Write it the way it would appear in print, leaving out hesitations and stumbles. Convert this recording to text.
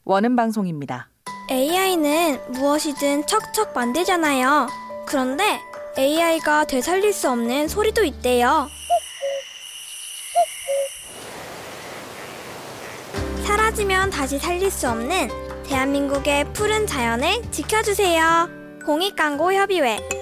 원음 방송입니다. AI는 무엇이든 척척 만들잖아요. 그런데 AI가 되살릴 수 없는 소리도 있대요. 사라지면 다시 살릴 수 없는 대한민국의 푸른 자연을 지켜주세요. 공익광고협의회